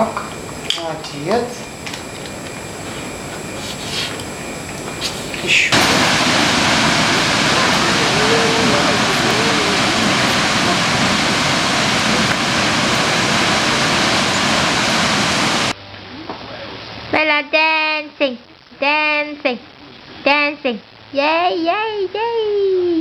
Так, молодец. Еще. Bella dancing, dancing, dancing. Yay, yay, yay.